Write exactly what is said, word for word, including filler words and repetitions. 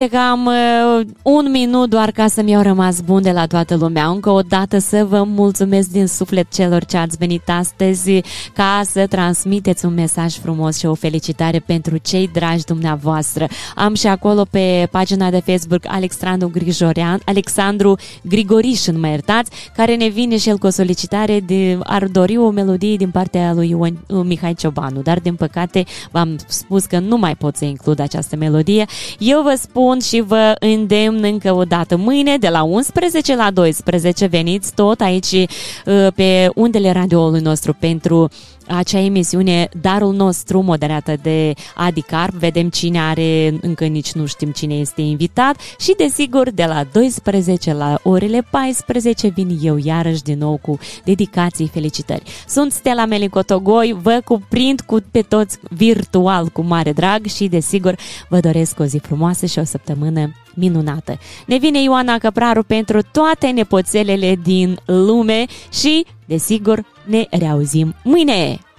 Cam uh, un minut doar ca să mi-au rămas bun de la toată lumea. Încă o dată să vă mulțumesc din suflet celor ce ați venit astăzi ca să transmiteți un mesaj frumos și o felicitare pentru cei dragi dumneavoastră. Am și acolo pe pagina de Facebook Alexandru Grijorean, Alexandru Grigoriș, mă iertați, care ne vine și el cu o solicitare de ar dori o melodie din partea lui Ion, lui Mihai Ciobanu, dar din păcate v-am spus că nu mai pot să includ această melodie. Eu vă spun și vă îndemn încă o dată mâine de la unsprezece la douăsprezece veniți tot aici pe undele radioului nostru pentru acea emisiune Darul Nostru, moderată de Adi Carp. Vedem cine are, încă nici nu știm cine este invitat și desigur de la douăsprezece la orele paisprezece vin eu iarăși din nou cu dedicații, felicitări. Sunt Stella Melicotogoi, vă cuprind cu pe toți virtual cu mare drag și desigur vă doresc o zi frumoasă și o săptămână minunată. Ne vine Ioana Căpraru pentru toate nepoțelele din lume și desigur ne reauzim mâine!